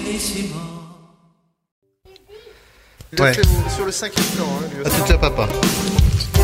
Ouais. Sur le 5e plan, hein, lui aussi. À tout à papa.